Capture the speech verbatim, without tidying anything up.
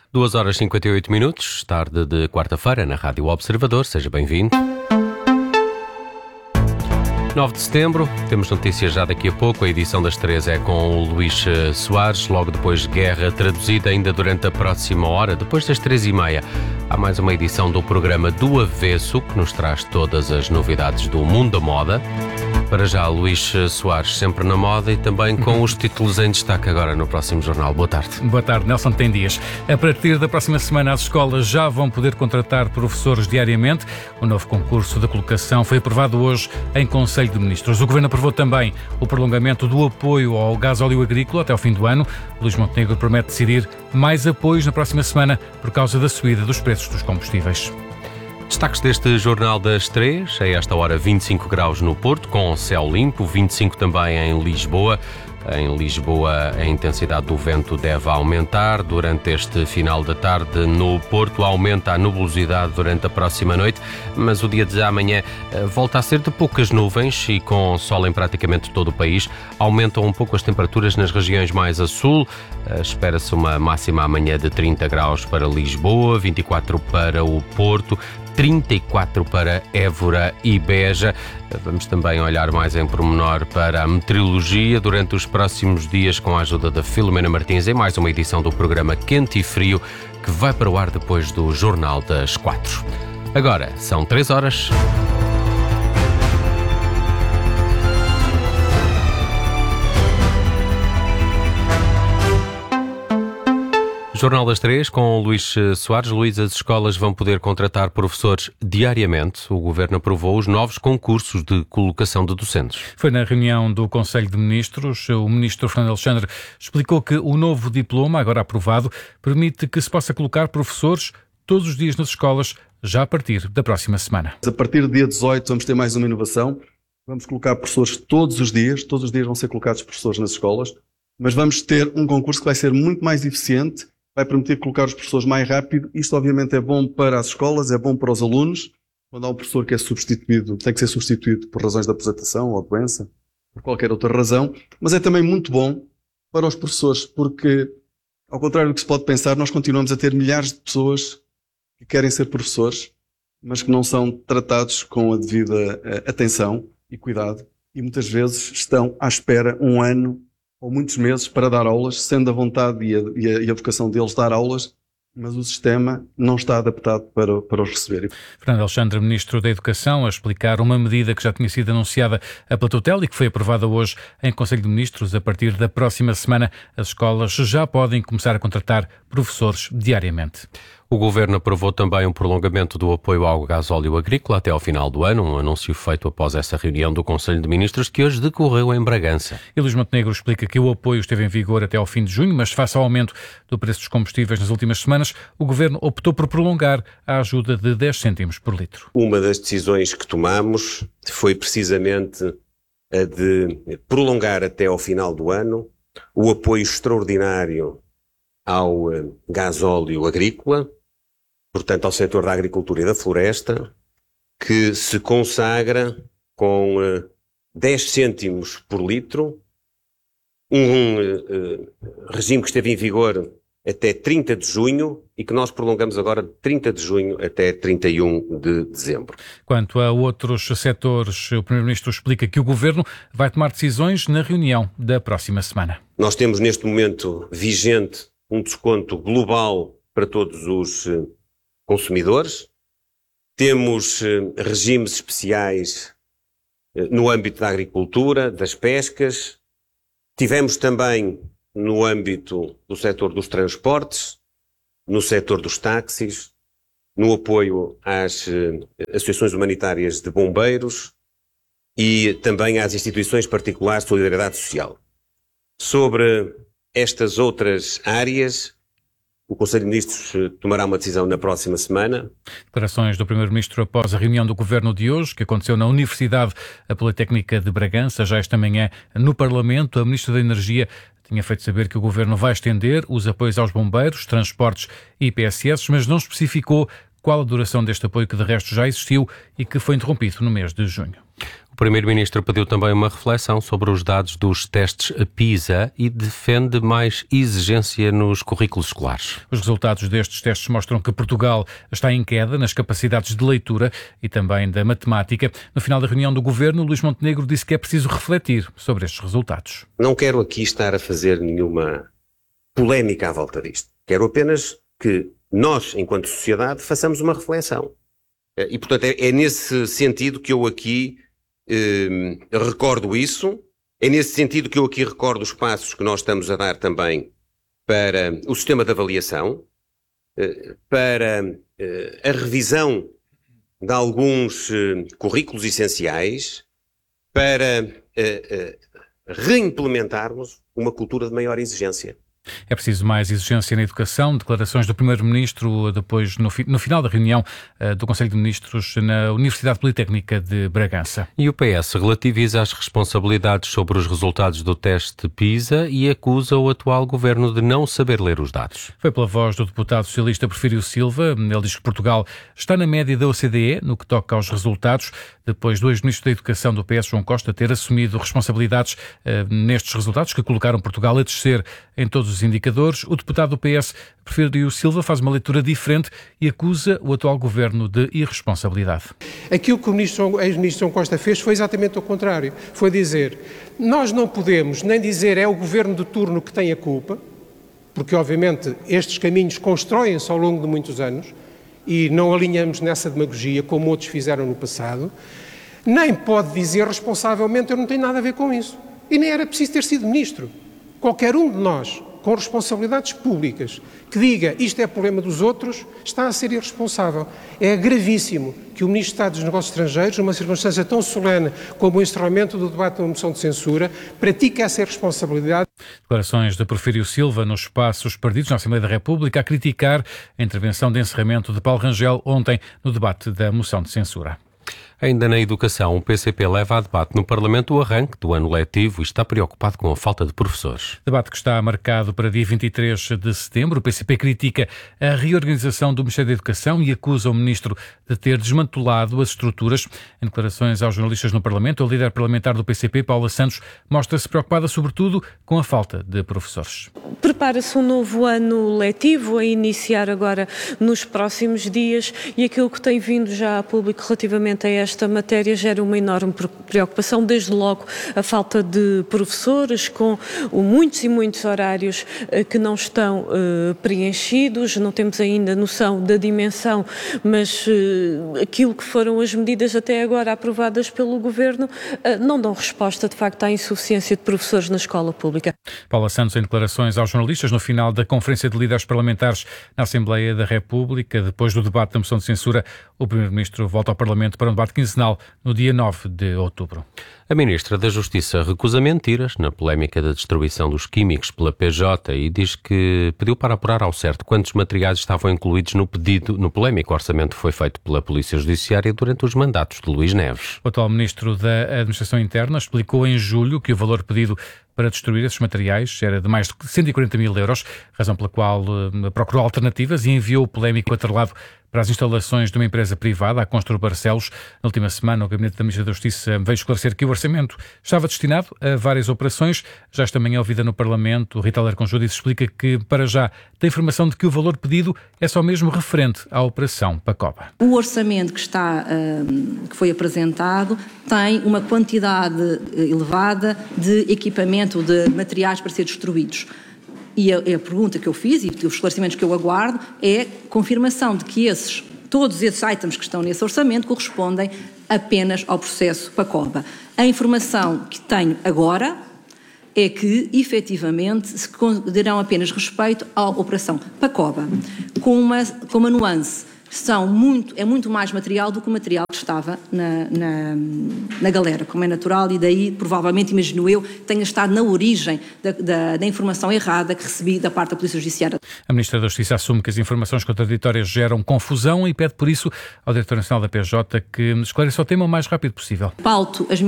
duas horas e cinquenta e oito minutos, tarde de quarta-feira, na Rádio Observador. Seja bem-vindo. nove de setembro, temos notícias já daqui a pouco. A edição das três é com o Luís Soares. Logo depois, Guerra Traduzida, ainda durante a próxima hora, depois das três e meia. Há mais uma edição do programa Do Avesso, que nos traz todas as novidades do mundo da moda. Para já, Luís Soares, sempre na moda e também com os títulos em destaque agora no próximo jornal. Boa tarde. Boa tarde, Nelson Tem Dias. A partir da próxima semana, as escolas já vão poder contratar professores diariamente. O novo concurso de colocação foi aprovado hoje em Conselho de Ministros. O Governo aprovou também o prolongamento do apoio ao gasóleo agrícola até ao fim do ano. Luís Montenegro promete decidir mais apoios na próxima semana por causa da subida dos preços dos combustíveis. Destaques deste Jornal das Três. A esta hora, vinte e cinco graus no Porto, com céu limpo, vinte e cinco também em Lisboa. Em Lisboa, a intensidade do vento deve aumentar durante este final da tarde. No Porto, aumenta a nubosidade durante a próxima noite, mas o dia de amanhã volta a ser de poucas nuvens e com sol em praticamente todo o país. Aumentam um pouco as temperaturas nas regiões mais a sul. Espera-se uma máxima amanhã de trinta graus para Lisboa, vinte e quatro para o Porto, trinta e quatro para Évora e Beja. Vamos também olhar mais em pormenor para a meteorologia durante os próximos dias com a ajuda da Filomena Martins em mais uma edição do programa Quente e Frio, que vai para o ar depois do Jornal das Quatro. Agora são três horas. Jornal das Três, com o Luís Soares. Luís, as escolas vão poder contratar professores diariamente. O Governo aprovou os novos concursos de colocação de docentes. Foi na reunião do Conselho de Ministros. O Ministro Fernando Alexandre explicou que o novo diploma, agora aprovado, permite que se possa colocar professores todos os dias nas escolas, já a partir da próxima semana. A partir do dia dezoito vamos ter mais uma inovação. Vamos colocar professores todos os dias. Todos os dias vão ser colocados professores nas escolas. Mas vamos ter um concurso que vai ser muito mais eficiente, vai permitir colocar os professores mais rápido. Isto obviamente é bom para as escolas, é bom para os alunos. Quando há um professor que é substituído, tem que ser substituído por razões de aposentação ou doença, por qualquer outra razão. Mas é também muito bom para os professores, porque, ao contrário do que se pode pensar, nós continuamos a ter milhares de pessoas que querem ser professores, mas que não são tratados com a devida atenção e cuidado. E muitas vezes estão à espera um ano ou muitos meses para dar aulas, sendo a vontade e a, e a, e a vocação deles dar aulas, mas o sistema não está adaptado para, para os receber. Fernando Alexandre, Ministro da Educação, a explicar uma medida que já tinha sido anunciada pela tutela e que foi aprovada hoje em Conselho de Ministros. A partir da próxima semana, as escolas já podem começar a contratar professores diariamente. O Governo aprovou também um prolongamento do apoio ao gasóleo agrícola até ao final do ano, um anúncio feito após essa reunião do Conselho de Ministros que hoje decorreu em Bragança. E Luís Montenegro explica que o apoio esteve em vigor até ao fim de junho, mas face ao aumento do preço dos combustíveis nas últimas semanas, o Governo optou por prolongar a ajuda de dez cêntimos por litro. Uma das decisões que tomamos foi precisamente a de prolongar até ao final do ano o apoio extraordinário ao gasóleo agrícola, portanto ao setor da agricultura e da floresta, que se consagra com uh, dez cêntimos por litro, um uh, regime que esteve em vigor até trinta de junho e que nós prolongamos agora de trinta de junho até trinta e um de dezembro. Quanto a outros setores, o Primeiro-Ministro explica que o Governo vai tomar decisões na reunião da próxima semana. Nós temos neste momento vigente um desconto global para todos os uh, consumidores. Temos uh, regimes especiais uh, no âmbito da agricultura, das pescas. Tivemos também no âmbito do setor dos transportes, no setor dos táxis, no apoio às uh, associações humanitárias de bombeiros e também às instituições particulares de solidariedade social. Sobre estas outras áreas, o Conselho de Ministros tomará uma decisão na próxima semana. Declarações do Primeiro-Ministro após a reunião do Governo de hoje, que aconteceu na Universidade Politécnica de Bragança. Já esta manhã, no Parlamento, a Ministra da Energia tinha feito saber que o Governo vai estender os apoios aos bombeiros, transportes e I P S S, mas não especificou qual a duração deste apoio que de resto já existiu e que foi interrompido no mês de junho. Primeiro-Ministro pediu também uma reflexão sobre os dados dos testes PISA e defende mais exigência nos currículos escolares. Os resultados destes testes mostram que Portugal está em queda nas capacidades de leitura e também da matemática. No final da reunião do Governo, Luís Montenegro disse que é preciso refletir sobre estes resultados. Não quero aqui estar a fazer nenhuma polémica à volta disto. Quero apenas que nós, enquanto sociedade, façamos uma reflexão. E, portanto, é, é nesse sentido que eu aqui eh, recordo isso, é nesse sentido que eu aqui recordo os passos que nós estamos a dar também para o sistema de avaliação, eh, para eh, a revisão de alguns eh, currículos essenciais, para eh, eh, reimplementarmos uma cultura de maior exigência. É preciso mais exigência na educação. Declarações do Primeiro-Ministro depois, no, fi, no final da reunião uh, do Conselho de Ministros na Universidade Politécnica de Bragança. E o P S relativiza as responsabilidades sobre os resultados do teste PISA e acusa o atual governo de não saber ler os dados. Foi pela voz do deputado socialista Porfírio Silva. Ele diz que Portugal está na média da O C D E no que toca aos resultados, depois do ex-ministro da Educação do P S, João Costa, ter assumido responsabilidades uh, nestes resultados que colocaram Portugal a descer em todos os indicadores. O deputado do P S, Porfírio Silva, faz uma leitura diferente e acusa o atual governo de irresponsabilidade. Aquilo que o ministro, ex-ministro João Costa fez foi exatamente o contrário. Foi dizer, nós não podemos nem dizer é o governo de turno que tem a culpa, porque obviamente estes caminhos constroem-se ao longo de muitos anos e não alinhamos nessa demagogia como outros fizeram no passado, nem pode dizer responsavelmente eu não tenho nada a ver com isso. E nem era preciso ter sido ministro. Qualquer um de nós, com responsabilidades públicas, que diga isto é problema dos outros, está a ser irresponsável. É gravíssimo que o Ministro de Estado dos Negócios Estrangeiros, numa circunstância tão solene como o encerramento do debate de uma moção de censura, pratique essa irresponsabilidade. Declarações de Porfírio Silva nos espaços perdidos na Assembleia da República a criticar a intervenção de encerramento de Paulo Rangel ontem no debate da moção de censura. Ainda na educação, o P C P leva a debate no Parlamento o arranque do ano letivo e está preocupado com a falta de professores. Debate que está marcado para dia vinte e três de setembro. O P C P critica a reorganização do Ministério da Educação e acusa o Ministro de ter desmantelado as estruturas. Em declarações aos jornalistas no Parlamento, a líder parlamentar do P C P, Paula Santos, mostra-se preocupada sobretudo com a falta de professores. Prepara-se um novo ano letivo a iniciar agora nos próximos dias e aquilo que tem vindo já a público relativamente a esta matéria gera uma enorme preocupação, desde logo a falta de professores com muitos e muitos horários que não estão uh, preenchidos, não temos ainda noção da dimensão, mas uh, aquilo que foram as medidas até agora aprovadas pelo Governo uh, não dão resposta de facto à insuficiência de professores na escola pública. Paula Santos em declarações aos jornalistas no final da Conferência de Líderes Parlamentares na Assembleia da República. Depois do debate da moção de censura, o Primeiro-Ministro volta ao Parlamento para um debate quinzenal no dia nove de outubro. A Ministra da Justiça recusa mentiras na polémica da distribuição dos químicos pela P J e diz que pediu para apurar ao certo quantos materiais estavam incluídos no pedido, no polémico orçamento que foi feito pela Polícia Judiciária durante os mandatos de Luís Neves. O atual Ministro da Administração Interna explicou em julho que o valor pedido para destruir esses materiais era de mais de cento e quarenta mil euros, razão pela qual uh, procurou alternativas e enviou o polémico atrelado para as instalações de uma empresa privada, a Constru Barcelos. Na última semana, o Gabinete da Ministra da Justiça veio esclarecer que o orçamento estava destinado a várias operações. Já esta manhã, ouvida no Parlamento, Rita Lerconjúdice explica que, para já, tem informação de que o valor pedido é só mesmo referente à Operação Pacoba. O orçamento que, está, que foi apresentado tem uma quantidade elevada de equipamento, de materiais para ser destruídos. E a, a pergunta que eu fiz e os esclarecimentos que eu aguardo é confirmação de que esses, todos esses itens que estão nesse orçamento correspondem apenas ao processo Pacoba. A informação que tenho agora é que, efetivamente, se darão apenas respeito à Operação Pacoba, com uma, com uma nuance. São muito, é muito mais material do que o material que estava na, na, na galera, como é natural, e daí, provavelmente, imagino eu, tenha estado na origem da, da, da informação errada que recebi da parte da Polícia Judiciária. A Ministra da Justiça assume que as informações contraditórias geram confusão e pede, por isso, ao Diretor Nacional da P J que esclareça o tema o mais rápido possível. Pauto as